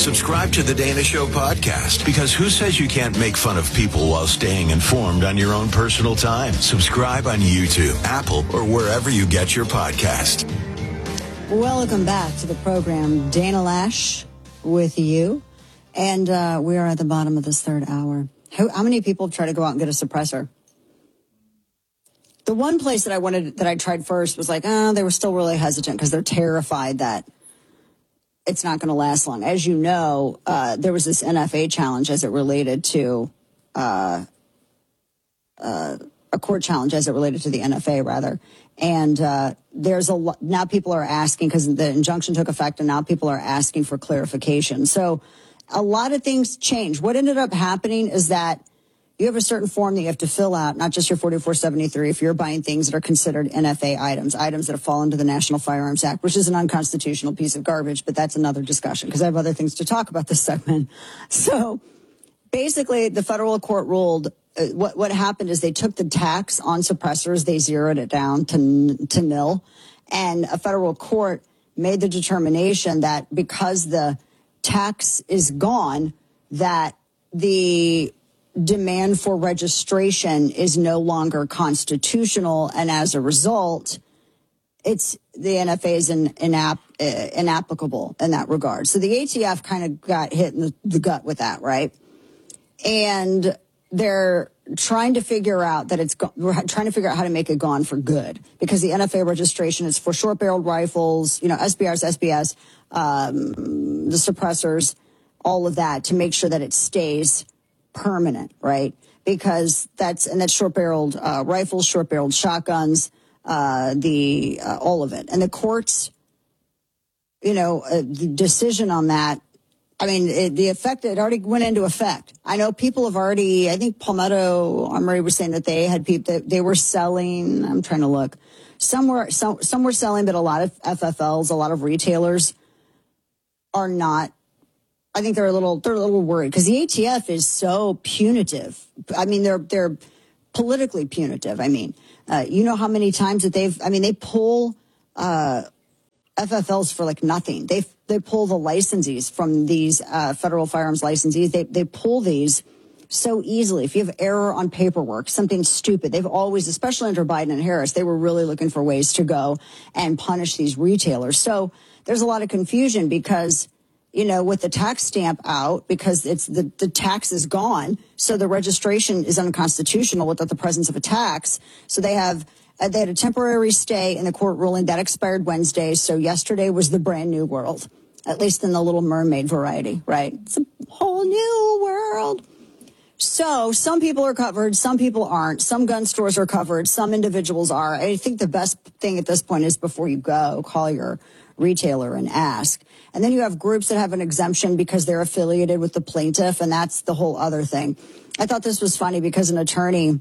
Subscribe to the Dana Show podcast, because who says you can't make fun of people while staying informed on your own personal time? Subscribe on YouTube, Apple, or wherever you get your podcast. Welcome back to the program. Dana Loesch with you. And we are at the bottom of this third hour. How many people try to go out and get a suppressor? The one place that I tried first was like, they were still really hesitant because they're terrified that it's not going to last long. As you know, there was this NFA challenge as it related to a court challenge as it related to the NFA, rather. And there's now people are asking, because the injunction took effect, and now people are asking for clarification. So a lot of things changed. What ended up happening is that you have a certain form that you have to fill out, not just your 4473, if you're buying things that are considered NFA items that fall into the National Firearms Act, which is an unconstitutional piece of garbage, but that's another discussion because I have other things to talk about this segment. So basically, the federal court ruled, what happened is they took the tax on suppressors, they zeroed it down to nil, and a federal court made the determination that because the tax is gone, that the demand for registration is no longer constitutional, and as a result, the NFA is inapplicable in that regard. So the ATF kind of got hit in the gut with that, right? And they're trying to figure out how to make it gone for good, because the NFA registration is for short-barreled rifles, SBRs, SBS, the suppressors, all of that, to make sure that it stays permanent, right? Because that's short-barreled rifles, short-barreled shotguns, all of it. And the courts, the decision on that, it already went into effect. I know people have already, I think Palmetto Armory was saying that they had people that they were selling. I'm trying to look. Some were selling, but a lot of FFLs, a lot of retailers are not. I think they're a little worried because the ATF is so punitive. They're politically punitive. How many times that they pull FFLs for like nothing. They pull the licensees from these federal firearms licensees. They pull these so easily. If you have error on paperwork, something stupid, they've always, especially under Biden and Harris, they were really looking for ways to go and punish these retailers. So there's a lot of confusion because, with the tax stamp out, because it's the tax is gone, so the registration is unconstitutional without the presence of a tax. So they had a temporary stay in the court ruling that expired Wednesday. So yesterday was the brand new world, at least in the Little Mermaid variety, right? It's a whole new world. So some people are covered, some people aren't. Some gun stores are covered, some individuals are. I think the best thing at this point is before you go, call your retailer and ask. And then you have groups that have an exemption because they're affiliated with the plaintiff, and that's the whole other thing. I thought this was funny because an attorney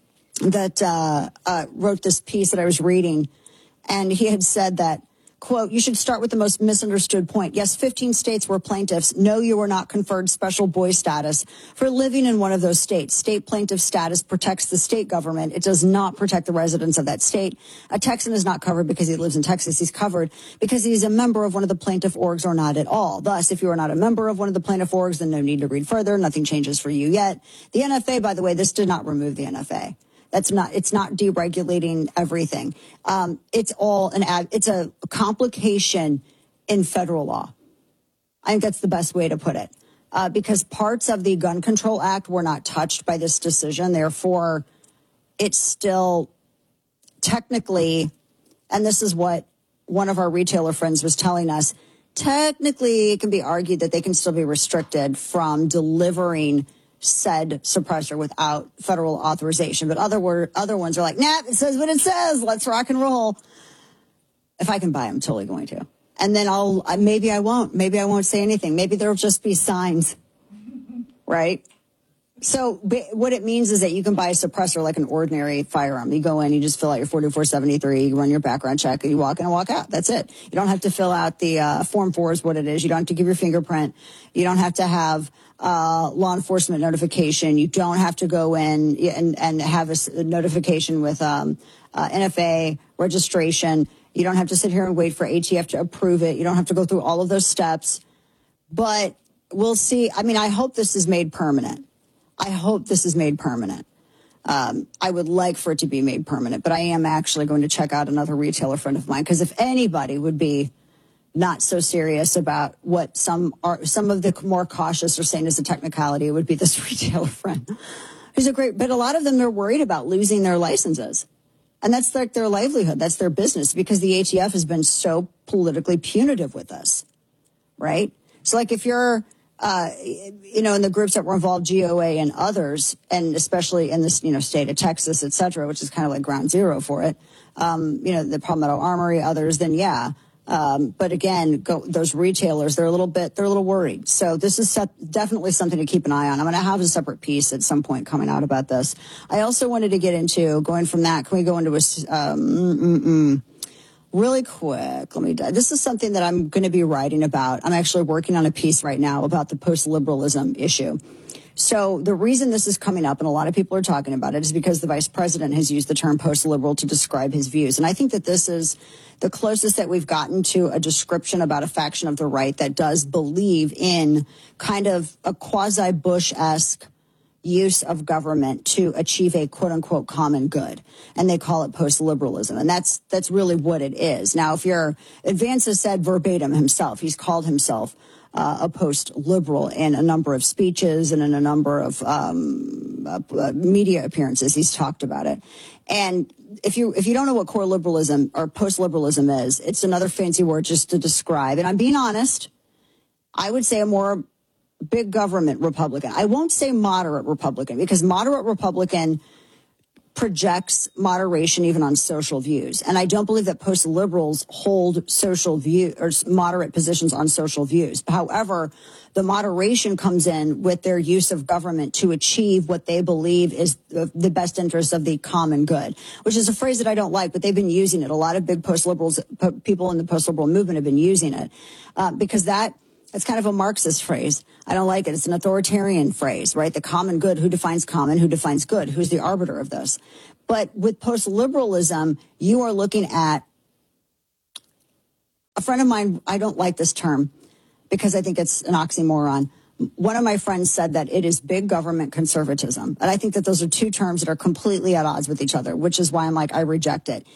that wrote this piece that I was reading, and he had said that, quote, "You should start with the most misunderstood point. Yes, 15 states were plaintiffs. No, you were not conferred special boy status for living in one of those states. State plaintiff status protects the state government. It does not protect the residents of that state. A Texan is not covered because he lives in Texas. He's covered because he's a member of one of the plaintiff orgs or not at all. Thus, if you are not a member of one of the plaintiff orgs, then no need to read further. Nothing changes for you yet. The NFA, by the way, this did not remove the NFA. It's not deregulating everything. It's a complication in federal law. I think that's the best way to put it. Because parts of the Gun Control Act were not touched by this decision. Therefore, it's still technically, and this is what one of our retailer friends was telling us, technically it can be argued that they can still be restricted from delivering said suppressor without federal authorization. But other ones are like, nah, it says what it says. Let's rock and roll. If I can buy, I'm totally going to. And then maybe I won't. Maybe I won't say anything. Maybe there'll just be signs, right? So what it means is that you can buy a suppressor like an ordinary firearm. You go in, you just fill out your 4473, you run your background check, and you walk in and walk out. That's it. You don't have to fill out the Form 4 is what it is. You don't have to give your fingerprint. You don't have to have law enforcement notification. You don't have to go in and have a notification with NFA registration. You don't have to sit here and wait for ATF to approve it. You don't have to go through all of those steps. But we'll see. I mean, I hope this is made permanent. I would like for it to be made permanent, but I am actually going to check out another retailer friend of mine, because if anybody would be not so serious about what some of the more cautious are saying is a technicality, it would be this retailer friend. Who's a great, but a lot of them, they're worried about losing their licenses. And that's like their livelihood. That's their business, because the ATF has been so politically punitive with us, right? So like if you're, in the groups that were involved, GOA and others, and especially in this, state of Texas, et cetera, which is kind of like ground zero for it, the Palmetto Armory, others, then yeah. But again, those retailers, they're a little worried. So this is definitely something to keep an eye on. I'm going to have a separate piece at some point coming out about this. I also wanted to get into, going from that, can we go into really quick? This is something that I'm going to be writing about. I'm actually working on a piece right now about the post-liberalism issue. So the reason this is coming up, and a lot of people are talking about it, is because the vice president has used the term post-liberal to describe his views. And I think that this is the closest that we've gotten to a description about a faction of the right that does believe in kind of a quasi-Bush-esque use of government to achieve a quote-unquote common good. And they call it post-liberalism. And that's really what it is. Now, Vance has said verbatim himself, he's called himself a post-liberal in a number of speeches and in a number of media appearances. He's talked about it. And if you don't know what core liberalism or post-liberalism is, it's another fancy word just to describe. And I'm being honest, I would say a more big government Republican. I won't say moderate Republican, because moderate Republican projects moderation even on social views. And I don't believe that post-liberals hold social view or moderate positions on social views. However, the moderation comes in with their use of government to achieve what they believe is the best interest of the common good, which is a phrase that I don't like, but they've been using it. A lot of big post-liberals, people in the post-liberal movement have been using it because it's kind of a Marxist phrase. I don't like it. It's an authoritarian phrase, right? The common good. Who defines common? Who defines good? Who's the arbiter of this? But with post-liberalism, you are looking at a friend of mine. I don't like this term because I think it's an oxymoron. One of my friends said that it is big government conservatism. And I think that those are two terms that are completely at odds with each other, which is why I'm like, I reject it.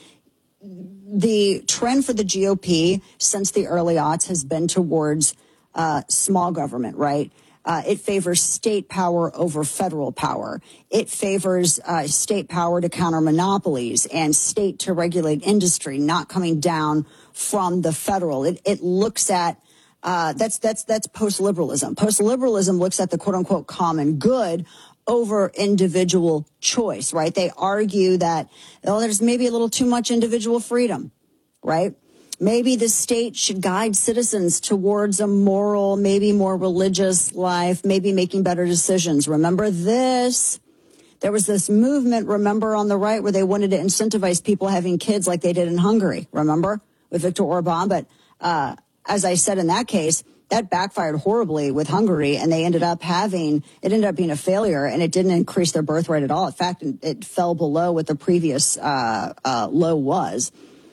The trend for the GOP since the early aughts has been towards small government, right? It favors state power over federal power. It favors state power to counter monopolies and state to regulate industry, not coming down from the federal. It looks at that's post-liberalism. Post-liberalism looks at the quote unquote common good over individual choice, right? They argue that there's maybe a little too much individual freedom, right? Maybe the state should guide citizens towards a moral, maybe more religious life, maybe making better decisions. Remember this? There was this movement, remember, on the right where they wanted to incentivize people having kids like they did in Hungary, remember, with Viktor Orban. But as I said in that case, that backfired horribly with Hungary, and it ended up being a failure, and it didn't increase their birth rate at all. In fact, it fell below what the previous low was.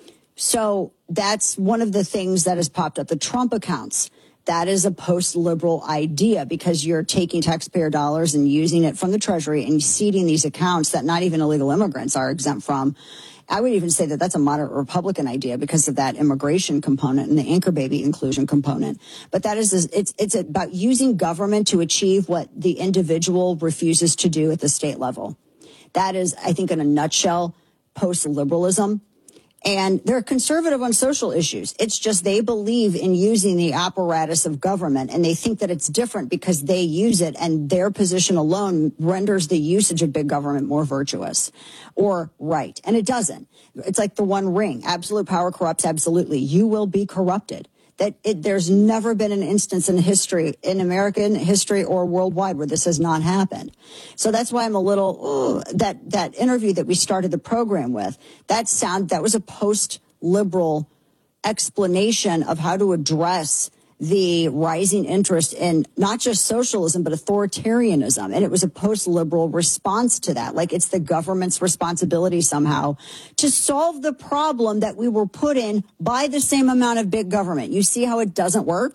So that's one of the things that has popped up. The Trump accounts, that is a post-liberal idea because you're taking taxpayer dollars and using it from the Treasury and seeding these accounts that not even illegal immigrants are exempt from. I would even say that that's a moderate Republican idea because of that immigration component and the anchor baby inclusion component. But that is, it's about using government to achieve what the individual refuses to do at the state level. That is, I think, in a nutshell, post-liberalism. And they're conservative on social issues. It's just they believe in using the apparatus of government, and they think that it's different because they use it, and their position alone renders the usage of big government more virtuous or right. And it doesn't. It's like the one ring. Absolute power corrupts absolutely. You will be corrupted. There's never been an instance in history, in American history or worldwide, where this has not happened. So that's why I'm a little, that interview that we started the program with, that was a post-liberal explanation of how to address the rising interest in not just socialism, but authoritarianism. And it was a post-liberal response to that. Like, it's the government's responsibility somehow to solve the problem that we were put in by the same amount of big government. You see how it doesn't work?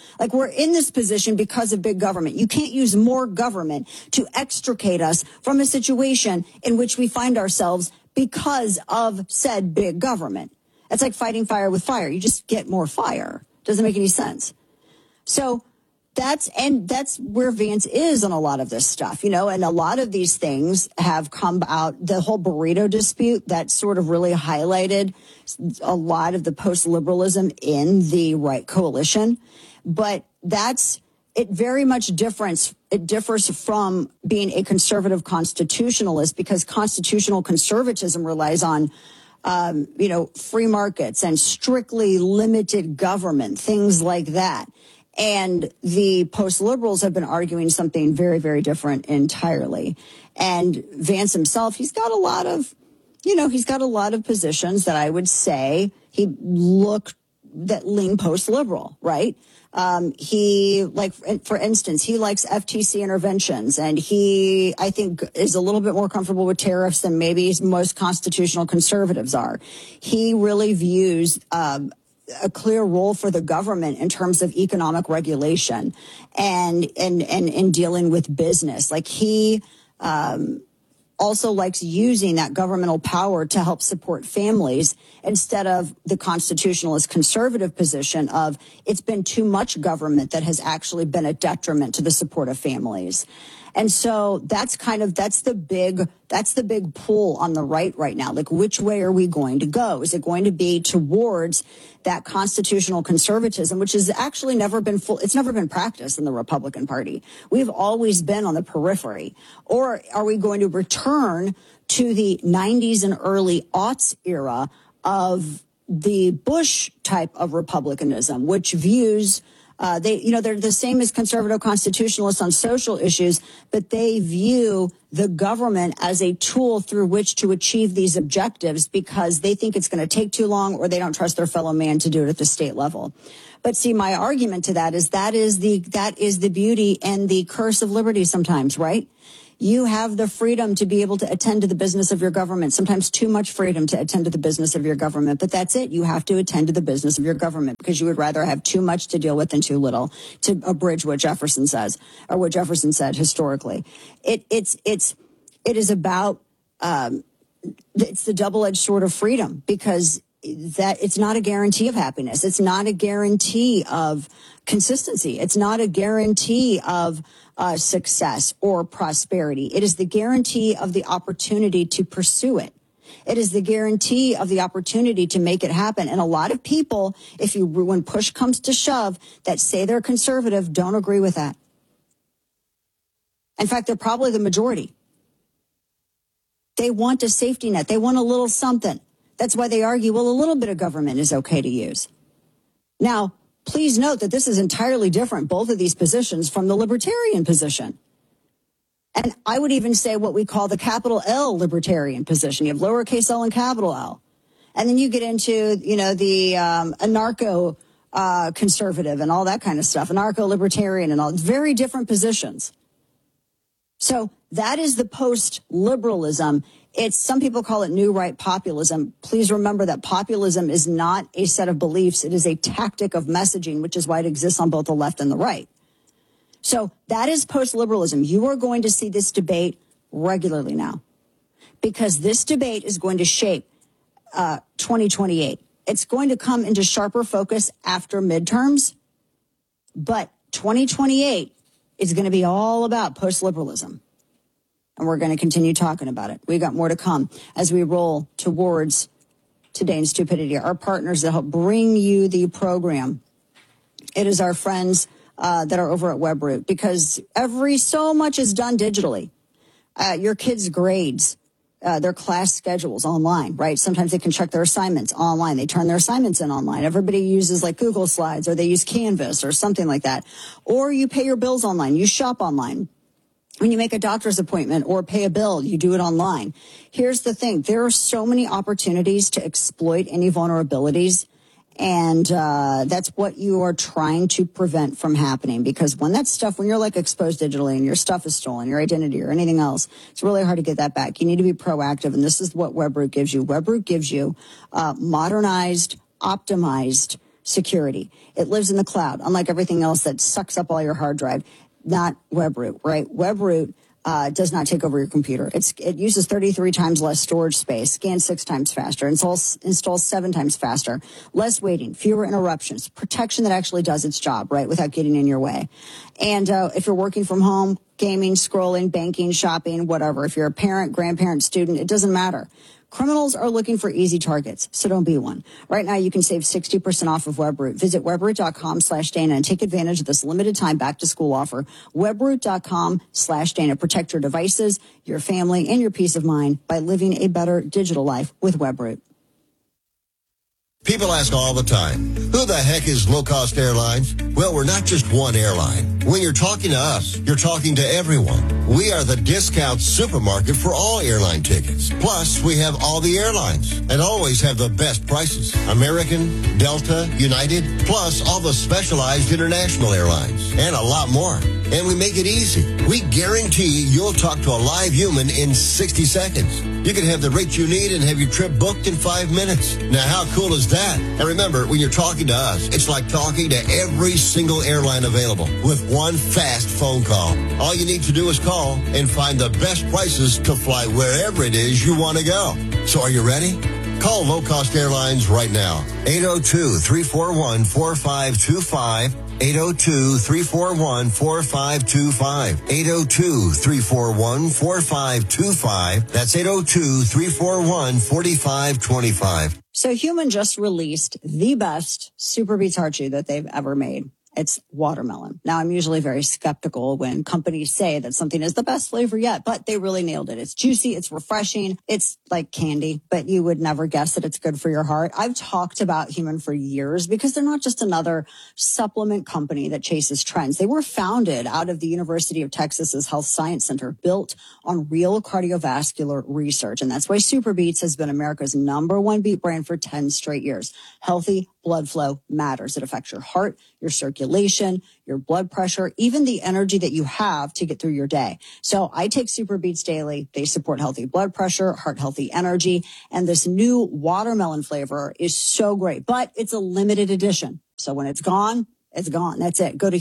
Like, we're in this position because of big government. You can't use more government to extricate us from a situation in which we find ourselves because of said big government. It's like fighting fire with fire. You just get more fire. Doesn't make any sense. So that's where Vance is on a lot of this stuff, and a lot of these things have come out. The whole burrito dispute, that sort of really highlighted a lot of the post-liberalism in the right coalition. But it very much differs from being a conservative constitutionalist, because constitutional conservatism relies on free markets and strictly limited government, things like that. And the post-liberals have been arguing something very, very different entirely. And Vance himself, he's got a lot of positions that I would say that lean post-liberal, right? For instance, he likes FTC interventions, and I think, is a little bit more comfortable with tariffs than maybe most constitutional conservatives are. He really views a clear role for the government in terms of economic regulation and in dealing with business. Like, he also likes using that governmental power to help support families instead of the constitutionalist conservative position of it's been too much government that has actually been a detriment to the support of families. And so that's the big pull on the right now. Like, which way are we going to go? Is it going to be towards that constitutional conservatism, which has actually never been it's never been practiced in the Republican Party. We've always been on the periphery. Or are we going to return to the 90s and early aughts era of the Bush type of republicanism, which views they're the same as conservative constitutionalists on social issues, but they view the government as a tool through which to achieve these objectives because they think it's going to take too long, or they don't trust their fellow man to do it at the state level. But see, my argument to that is that is the beauty and the curse of liberty sometimes, right? You have the freedom to be able to attend to the business of your government, sometimes too much freedom to attend to the business of your government. But that's it. You have to attend to the business of your government because you would rather have too much to deal with than too little, to abridge what Jefferson says, or what Jefferson said historically. It is about it's the double-edged sword of freedom, because that it's not a guarantee of happiness. It's not a guarantee of consistency. It's not a guarantee of success or prosperity. It is the guarantee of the opportunity to pursue it. It is the guarantee of the opportunity to make it happen. And a lot of people, when push comes to shove, that say they're conservative, don't agree with that. In fact, they're probably the majority. They want a safety net. They want a little something. That's why they argue, well, a little bit of government is okay to use. Now, please note that this is entirely different, both of these positions, from the libertarian position. And I would even say what we call the capital L libertarian position. You have lowercase l and capital L. And then you get into, the anarcho conservative and all that kind of stuff, anarcho libertarian and all, very different positions. So that is the post-liberalism. Some people call it new right populism. Please remember that populism is not a set of beliefs. It is a tactic of messaging, which is why it exists on both the left and the right. So that is post-liberalism. You are going to see this debate regularly now, because this debate is going to shape 2028. It's going to come into sharper focus after midterms, but 2028 is going to be all about post-liberalism. And we're going to continue talking about it. We got more to come as we roll towards Today in Stupidity. Our partners that help bring you the program, it is our friends that are over at WebRoot, because so much is done digitally. Your kids' grades, their class schedules online, right? Sometimes they can check their assignments online. They turn their assignments in online. Everybody uses like Google Slides, or they use Canvas or something like that. Or you pay your bills online. You shop online. When you make a doctor's appointment or pay a bill, you do it online. Here's the thing. There are so many opportunities to exploit any vulnerabilities. And that's what you are trying to prevent from happening. Because when you're like exposed digitally and your stuff is stolen, your identity or anything else, it's really hard to get that back. You need to be proactive. And this is what WebRoot gives you. WebRoot gives you modernized, optimized security. It lives in the cloud, unlike everything else that sucks up all your hard drive. Not WebRoot, right? WebRoot does not take over your computer. It uses 33 times less storage space, scans 6 times faster, installs 7 times faster, less waiting, fewer interruptions, protection that actually does its job, right, without getting in your way. And if you're working from home, gaming, scrolling, banking, shopping, whatever, if you're a parent, grandparent, student, it doesn't matter. Criminals are looking for easy targets, so don't be one. Right now, you can save 60% off of WebRoot. Visit webroot.com/Dana and take advantage of this limited time back to school offer. Webroot.com/Dana. Protect your devices, your family, and your peace of mind by living a better digital life with WebRoot. People ask all the time, who the heck is Low Cost Airlines? Well, we're not just one airline. When you're talking to us, you're talking to everyone. We are the discount supermarket for all airline tickets. Plus, we have all the airlines and always have the best prices. American, Delta, United, plus all the specialized international airlines and a lot more. And we make it easy. We guarantee you'll talk to a live human in 60 seconds. You can have the rate you need and have your trip booked in 5 minutes. Now, how cool is that? And remember, when you're talking to us, it's like talking to every single airline available with one fast phone call. All you need to do is call and find the best prices to fly wherever it is you want to go. So are you ready? Call Low Cost Airlines right now. 802-341-4525. 802-341-4525. 802-341-4525. That's 802-341-4525. So Human just released the best Super Beets Heart Chew that they've ever made. It's watermelon. Now, I'm usually very skeptical when companies say that something is the best flavor yet, but they really nailed it. It's juicy. It's refreshing. It's like candy, but you would never guess that it's good for your heart. I've talked about Human for years because they're not just another supplement company that chases trends. They were founded out of the University of Texas's Health Science Center, built on real cardiovascular research. And that's why Super Beets has been America's #1 beet brand for 10 straight years. Healthy blood flow matters. It affects your heart, your circulation, your blood pressure, even the energy that you have to get through your day. So I take Super Beets daily. They support healthy blood pressure, heart healthy energy, and this new watermelon flavor is so great, but it's a limited edition. So when it's gone, it's gone. That's it. Go to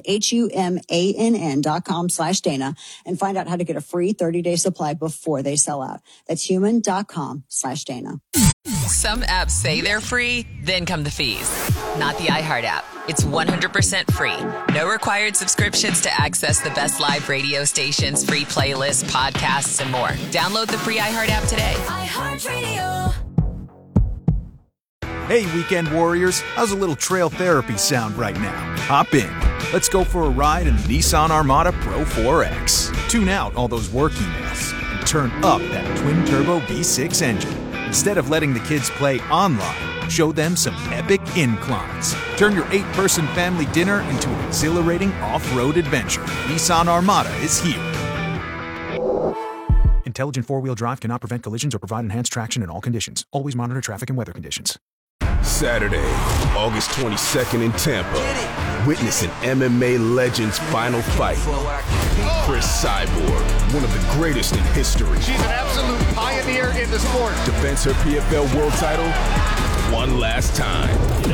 humann.com/Dana and find out how to get a free 30-day supply before they sell out. That's human.com/Dana. Some apps say they're free, then come the fees. Not the iHeart app. It's 100% free. No required subscriptions to access the best live radio stations, free playlists, podcasts, and more. Download the free iHeart app today. iHeartRadio. Hey, weekend warriors, how's a little trail therapy sound right now? Hop in. Let's go for a ride in the Nissan Armada Pro 4X. Tune out all those work emails and turn up that twin-turbo V6 engine. Instead of letting the kids play online, show them some epic inclines. Turn your 8-person family dinner into an exhilarating off-road adventure. Nissan Armada is here. Intelligent four-wheel drive cannot prevent collisions or provide enhanced traction in all conditions. Always monitor traffic and weather conditions. Saturday, August 22nd in Tampa. Witness an MMA legend's final fight. Chris Cyborg, one of the greatest in history. She's an absolute pioneer in the sport. Defends her PFL world title one last time.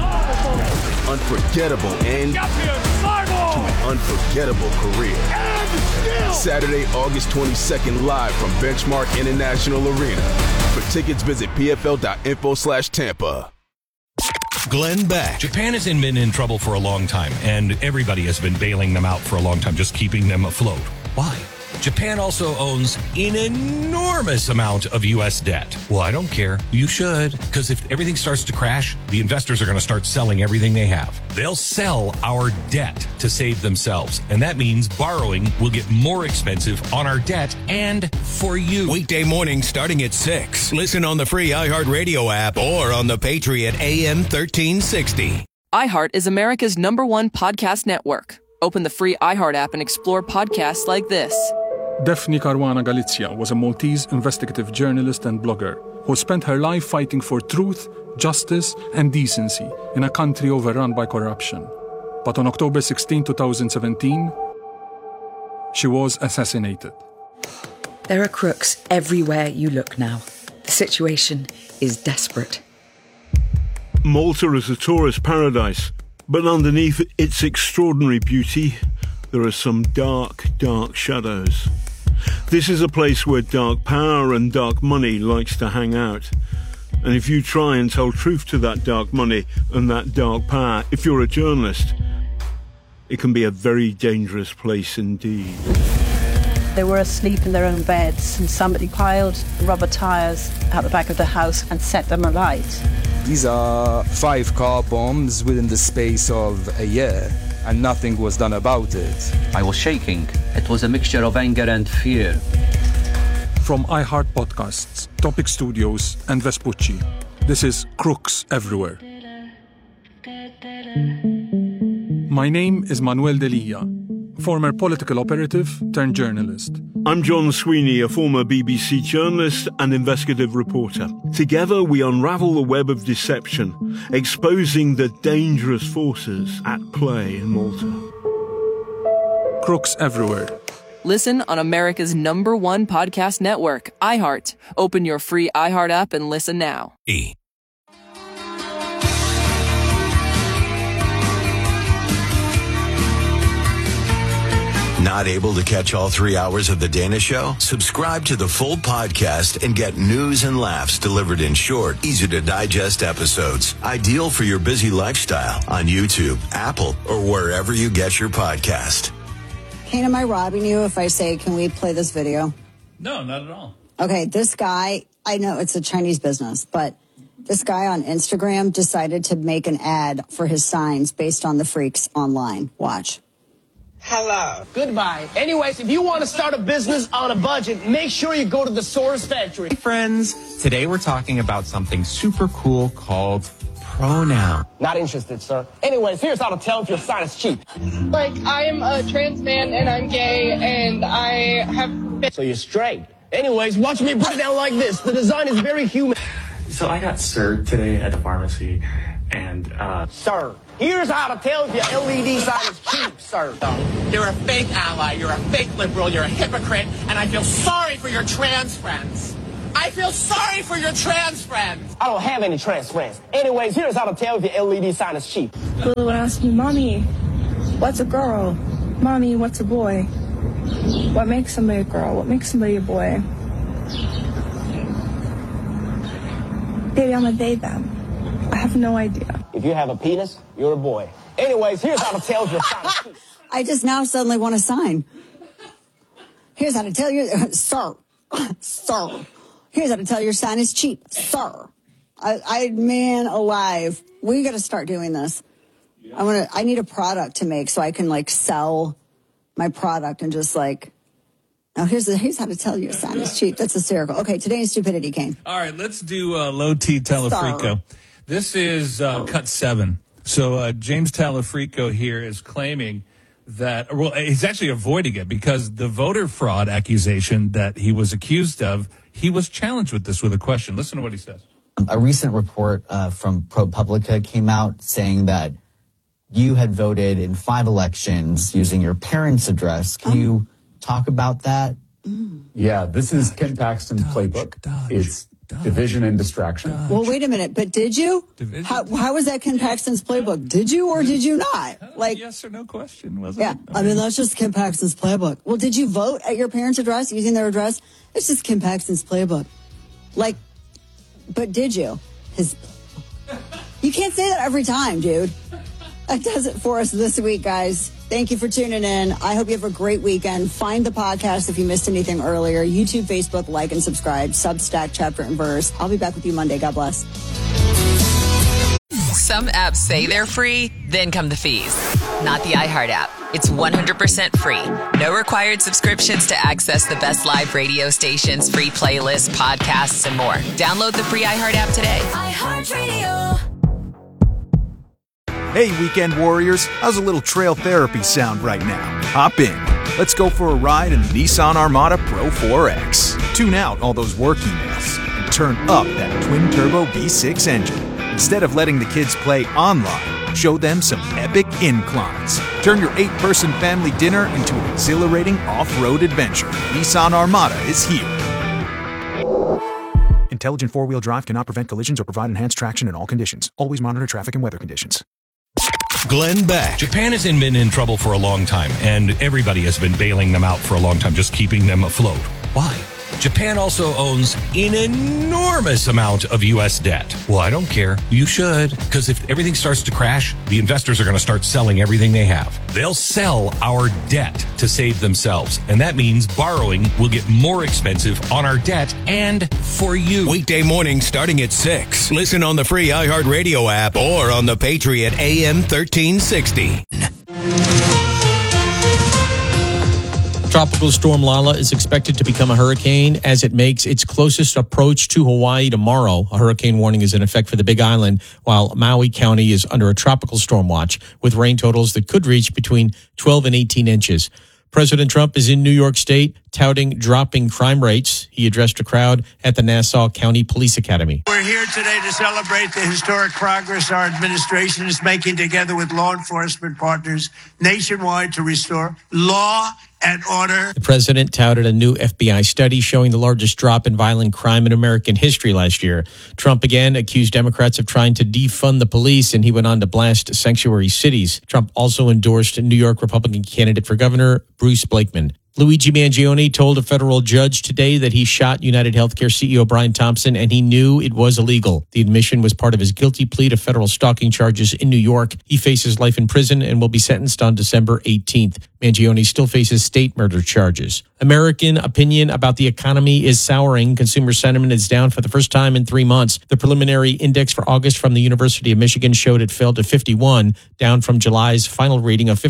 Unforgettable end to an unforgettable career. Saturday, August 22nd, live from Benchmark International Arena. For tickets, visit pfl.info/Tampa. Glenn Beck. Japan has been in trouble for a long time, and everybody has been bailing them out for a long time, just keeping them afloat. Why? Japan also owns an enormous amount of U.S. debt. Well, I don't care. You should, because if everything starts to crash, the investors are going to start selling everything they have. They'll sell our debt to save themselves, and that means borrowing will get more expensive on our debt and for you. Weekday mornings starting at 6. Listen on the free iHeartRadio app or on the Patriot AM 1360. iHeart is America's #1 podcast network. Open the free iHeart app and explore podcasts like this. Daphne Caruana Galizia was a Maltese investigative journalist and blogger who spent her life fighting for truth, justice, and decency in a country overrun by corruption. But on October 16, 2017, she was assassinated. There are crooks everywhere you look now. The situation is desperate. Malta is a tourist paradise, but underneath its extraordinary beauty, there are some dark, dark shadows. This is a place where dark power and dark money likes to hang out. And if you try and tell truth to that dark money and that dark power, if you're a journalist, it can be a very dangerous place indeed. They were asleep in their own beds and somebody piled rubber tires out the back of the house and set them alight. These are 5 car bombs within the space of a year, and nothing was done about it. I was shaking. It was a mixture of anger and fear. From iHeart Podcasts, Topic Studios, and Vespucci, this is Crooks Everywhere. My name is Manuel Delia, former political operative turned journalist. I'm John Sweeney, a former BBC journalist and investigative reporter. Together we unravel the web of deception, exposing the dangerous forces at play in Malta. Crooks Everywhere. Listen on America's #1 podcast network, iHeart. Open your free iHeart app and listen now. Not able to catch all 3 hours of The Dana Show? Subscribe to the full podcast and get news and laughs delivered in short, easy-to-digest episodes. Ideal for your busy lifestyle on YouTube, Apple, or wherever you get your podcast. Kane, am I robbing you if I say, can we play this video? No, not at all. Okay, this guy, I know it's a Chinese business, but this guy on Instagram decided to make an ad for his signs based on the freaks online. Watch. Hello. Goodbye. Anyways, if you want to start a business on a budget, make sure you go to the Source Factory. Hey friends, today we're talking about something super cool called pronoun. Not interested, sir. Anyways, here's how to tell if your sign is cheap. Like, I'm a trans man and I'm gay and I have... So you're straight. Anyways, watch me put it down like this. The design is very human. So I got served today at the pharmacy and, Sir, here's how to tell if your LED sign is cheap, sir. You're a fake ally, you're a fake liberal, you're a hypocrite, and I feel sorry for your trans friends. I feel sorry for your trans friends. I don't have any trans friends. Anyways, here's how to tell if your LED sign is cheap. Lily would ask me, Mommy, what's a girl? Mommy, what's a boy? What makes somebody a girl? What makes somebody a boy? Baby, I'm a they, them. I have no idea. If you have a penis, you're a boy. Anyways, here's how to tell if your sign is cheap. I just now suddenly want a sign. Here's how to tell you, sir. Here's how to tell your sign is cheap, sir. Man alive. We got to start doing this. I need a product to make so I can like sell my product and just like, now here's how to tell your sign is cheap. That's hysterical. Okay, today's stupidity, Kane. All right, let's do Low T Talafrico. This is cut 7. So James Talafrico here is claiming that, well, he's actually avoiding it because the voter fraud accusation that he was accused of, he was challenged with this with a question. Listen to what he says. A recent report from ProPublica came out saying that you had voted in 5 elections using your parents' address. Can you talk about that? Yeah, this is Ken Paxton's playbook. It's division and distraction. Well, wait a minute, but did you? How was that Ken Paxton's playbook? Did you or did you not? Like, yes or no question, wasn't it? Yeah, I mean, that's just Ken Paxton's playbook. Well, did you vote at your parents' address using their address? It's just Ken Paxton's playbook. Like, but did you? You can't say that every time, dude. That does it for us this week, guys. Thank you for tuning in. I hope you have a great weekend. Find the podcast if you missed anything earlier. YouTube, Facebook, like and subscribe. Substack, Chapter and Verse. I'll be back with you Monday. God bless. Some apps say they're free, then come the fees. Not the iHeart app. It's 100% free. No required subscriptions to access the best live radio stations, free playlists, podcasts, and more. Download the free iHeart app today. iHeartRadio. Hey, weekend warriors, how's a little trail therapy sound right now? Hop in. Let's go for a ride in the Nissan Armada Pro 4X. Tune out all those work emails and turn up that twin-turbo V6 engine. Instead of letting the kids play online, show them some epic inclines. Turn your 8-person family dinner into an exhilarating off-road adventure. Nissan Armada is here. Intelligent four-wheel drive cannot prevent collisions or provide enhanced traction in all conditions. Always monitor traffic and weather conditions. Glenn Beck. Japan has been in trouble for a long time, and everybody has been bailing them out for a long time, just keeping them afloat. Why? Japan also owns an enormous amount of U.S. debt. Well, I don't care. You should, because if everything starts to crash, the investors are going to start selling everything they have. They'll sell our debt to save themselves, and that means borrowing will get more expensive on our debt and for you. Weekday mornings starting at 6. Listen on the free iHeartRadio app or on the Patriot AM 1360. Tropical storm Lala is expected to become a hurricane as it makes its closest approach to Hawaii tomorrow. A hurricane warning is in effect for the Big Island, while Maui County is under a tropical storm watch with rain totals that could reach between 12 and 18 inches. President Trump is in New York State touting dropping crime rates. He addressed a crowd at the Nassau County Police Academy. We're here today to celebrate the historic progress our administration is making together with law enforcement partners nationwide to restore law and order. The president touted a new FBI study showing the largest drop in violent crime in American history last year. Trump again accused Democrats of trying to defund the police, and he went on to blast sanctuary cities. Trump also endorsed New York Republican candidate for governor Bruce Blakeman. Luigi Mangione told a federal judge today that he shot United Healthcare CEO Brian Thompson and he knew it was illegal. The admission was part of his guilty plea to federal stalking charges in New York. He faces life in prison and will be sentenced on December 18th. Mangione still faces state murder charges. American opinion about the economy is souring. Consumer sentiment is down for the first time in 3 months. The preliminary index for August from the University of Michigan showed it fell to 51, down from July's final reading of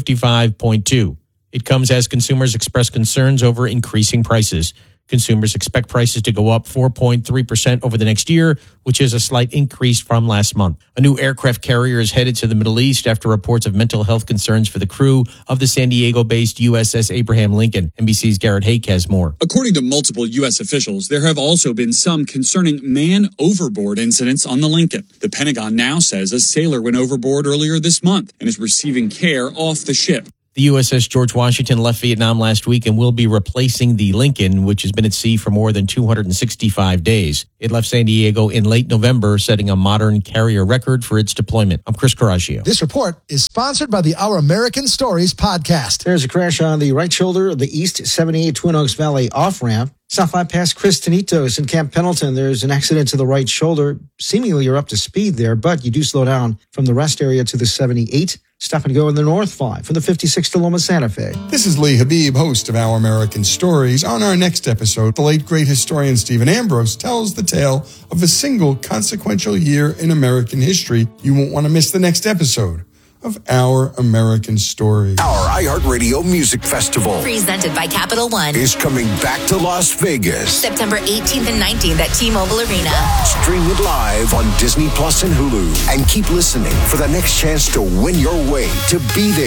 55.2. It comes as consumers express concerns over increasing prices. Consumers expect prices to go up 4.3% over the next year, which is a slight increase from last month. A new aircraft carrier is headed to the Middle East after reports of mental health concerns for the crew of the San Diego-based USS Abraham Lincoln. NBC's Garrett Hake has more. According to multiple U.S. officials, there have also been some concerning man overboard incidents on the Lincoln. The Pentagon now says a sailor went overboard earlier this month and is receiving care off the ship. The USS George Washington left Vietnam last week and will be replacing the Lincoln, which has been at sea for more than 265 days. It left San Diego in late November, setting a modern carrier record for its deployment. I'm Chris Coraggio. This report is sponsored by the Our American Stories podcast. There's a crash on the right shoulder of the East 78 Twin Oaks Valley off-ramp. South bypass Cristanitos in Camp Pendleton, there's an accident to the right shoulder. Seemingly you're up to speed there, but you do slow down from the rest area to the 78. Stop and go in the North 5 from the 56 to Loma Santa Fe. This is Lee Habib, host of Our American Stories. On our next episode, the late great historian Stephen Ambrose tells the tale of a single consequential year in American history. You won't want to miss the next episode of Our American Stories. Our iHeartRadio Music Festival, presented by Capital One, is coming back to Las Vegas. September 18th and 19th at T-Mobile Arena. Stream it live on Disney Plus and Hulu. And keep listening for the next chance to win your way to be there.